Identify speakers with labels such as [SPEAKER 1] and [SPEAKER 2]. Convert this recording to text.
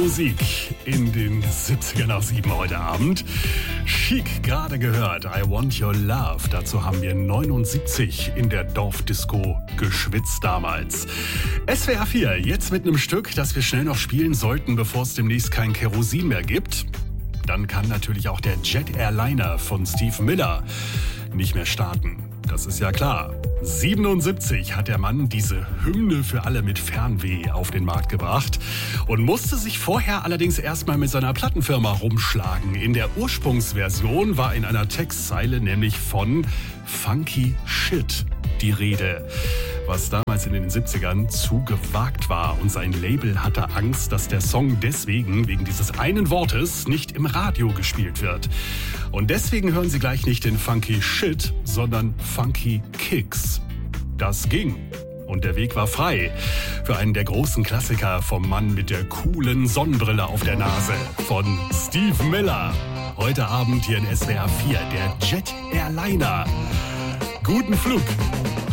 [SPEAKER 1] Musik in den 70er nach 7 heute Abend. Chic gerade gehört, I Want Your Love. Dazu haben wir 79 in der Dorfdisco geschwitzt damals. SWR 4, jetzt mit einem Stück, das wir schnell noch spielen sollten, bevor es demnächst kein Kerosin mehr gibt. Dann kann natürlich auch der Jet Airliner von Steve Miller nicht mehr starten. Das ist ja klar. 77 hat der Mann diese Hymne für alle mit Fernweh auf den Markt gebracht und musste sich vorher allerdings erstmal mit seiner Plattenfirma rumschlagen. In der Ursprungsversion war in einer Textzeile nämlich von Funky Shit die Rede, was damals in den 70ern zu gewagt war. Und sein Label hatte Angst, dass der Song deswegen, wegen dieses einen Wortes, nicht im Radio gespielt wird. Und deswegen hören Sie gleich nicht den Funky Shit, sondern Funky Kicks. Das ging. Und der Weg war frei für einen der großen Klassiker vom Mann mit der coolen Sonnenbrille auf der Nase, von Steve Miller. Heute Abend hier in SWR 4, der Jet Airliner. Guten Flug!